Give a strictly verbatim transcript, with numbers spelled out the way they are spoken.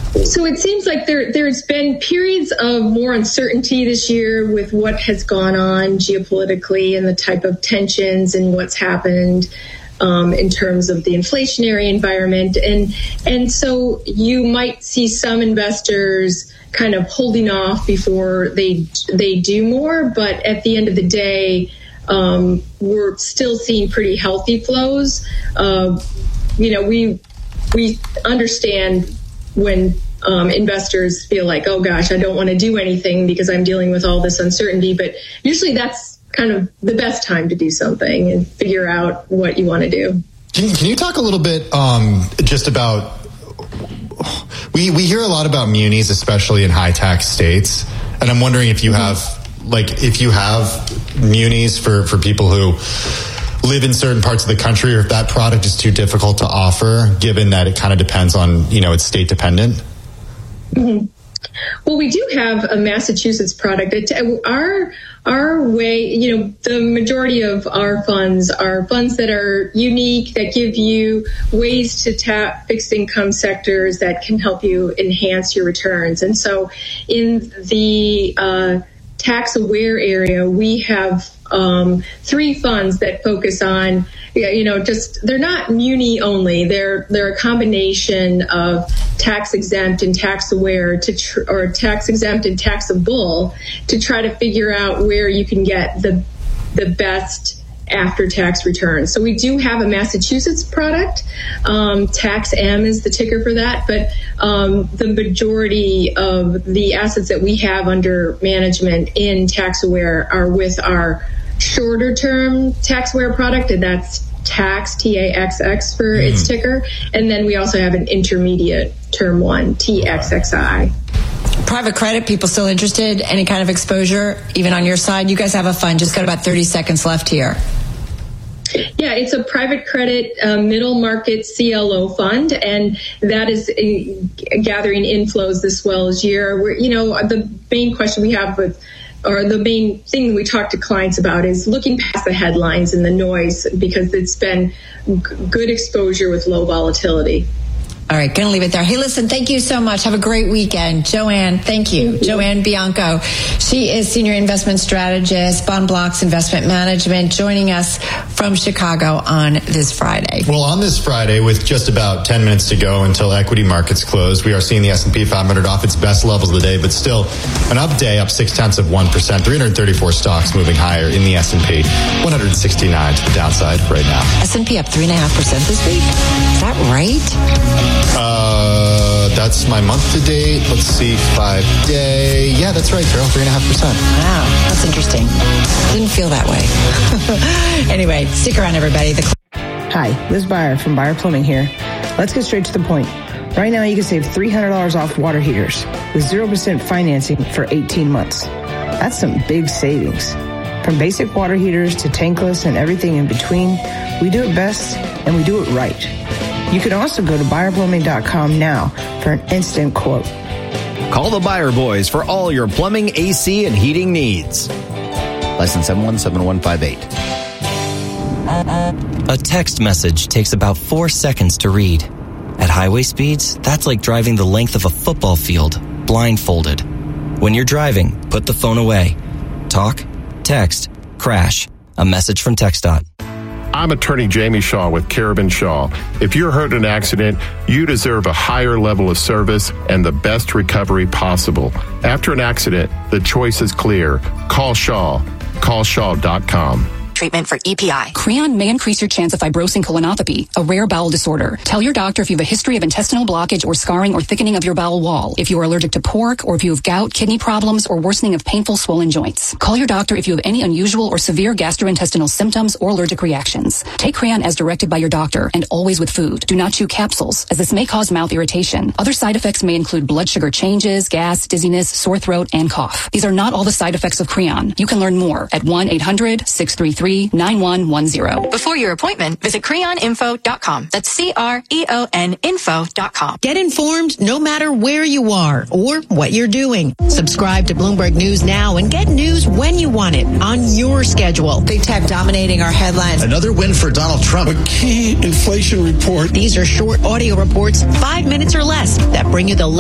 So it seems like there, there's been periods of more uncertainty this year with what has gone on geopolitically and the type of tensions and what's happened um, in terms of the inflationary environment. And, and so you might see some investors kind of holding off before they, they do more. But at the end of the day, um, we're still seeing pretty healthy flows. Uh, you know, we, we understand when um, investors feel like, oh gosh, I don't want to do anything because I'm dealing with all this uncertainty. But usually that's kind of the best time to do something and figure out what you want to do. Can, can you talk a little bit um, just about, we, we hear a lot about munis, especially in high tax states. And I'm wondering if you have, like, if you have munis for, for people who live in certain parts of the country, or if that product is too difficult to offer, given that it kind of depends on, you know, it's state dependent? Mm-hmm. Well, we do have a Massachusetts product. It, our our way, you know, the majority of our funds are funds that are unique, that give you ways to tap fixed income sectors that can help you enhance your returns. And so in the uh, tax aware area, we have um, three funds that focus on, you know, just, they're not muni only. They're, they're a combination of tax exempt and tax aware to, tr- or tax exempt and taxable to try to figure out where you can get the, the best after tax returns. So we do have a Massachusetts product. Um, TaxM is the ticker for that, but um, the majority of the assets that we have under management in tax aware are with our shorter term tax aware product, and that's Tax, T A X X for mm. its ticker. And then we also have an intermediate term one, T X X I. Private credit, people still interested? Any kind of exposure, even on your side? You guys have a fund. Just got about thirty seconds left here. Yeah, it's a private credit uh, middle market C L O fund, and that is uh, gathering inflows this well as year. We're, you know, the main question we have with, or the main thing we talk to clients about is looking past the headlines and the noise, because it's been g- good exposure with low volatility. All right, going to leave it there. Hey, listen, thank you so much. Have a great weekend. Joanne, thank you. Thank you. Joanne Bianco. She is Senior Investment Strategist, Bond Blocks Investment Management, joining us from Chicago on this Friday. Well, on this Friday, with just about ten minutes to go until equity markets close, we are seeing the S and P five hundred off its best levels of the day, but still an up day, up six-tenths of one percent, three hundred thirty-four stocks moving higher in the S and P, one hundred sixty-nine to the downside right now. S and P up three point five percent this week? Is that right? Uh, that's my month to date. Let's see, five day. Yeah, that's right, Carol, three and a half percent. Wow, that's interesting. Didn't feel that way. Anyway, stick around, everybody. The Hi, Liz Beyer from Beyer Plumbing here. Let's get straight to the point. Right now, you can save three hundred dollars off water heaters with zero percent financing for eighteen months. That's some big savings. From basic water heaters to tankless and everything in between, we do it best and we do it right. You can also go to Beyer Plumbing dot com now for an instant quote. Call the Beyer Boys for all your plumbing, A C, and heating needs. License seven one seven one five eight. A text message takes about four seconds to read. At highway speeds, that's like driving the length of a football field, blindfolded. When you're driving, put the phone away. Talk, text, crash. A message from TxDOT. I'm attorney Jamie Shaw with Carabin Shaw. If you're hurt in an accident, you deserve a higher level of service and the best recovery possible. After an accident, the choice is clear. Call Shaw. Call shaw dot com. Treatment for E P I. Creon may increase your chance of fibrosing colonopathy, a rare bowel disorder. Tell your doctor if you have a history of intestinal blockage or scarring or thickening of your bowel wall, if you are allergic to pork, or if you have gout, kidney problems, or worsening of painful swollen joints. Call your doctor if you have any unusual or severe gastrointestinal symptoms or allergic reactions. Take Creon as directed by your doctor and always with food. Do not chew capsules, as this may cause mouth irritation. Other side effects may include blood sugar changes, gas, dizziness, sore throat, and cough. These are not all the side effects of Creon. You can learn more at one eight hundred six three three nine one one zero. Before your appointment, visit creon info dot com. That's C R E O N info dot com. Get informed no matter where you are or what you're doing. Subscribe to Bloomberg News now and get news when you want it on your schedule. Big tech dominating our headlines. Another win for Donald Trump. A key inflation report. These are short audio reports, five minutes or less, that bring you the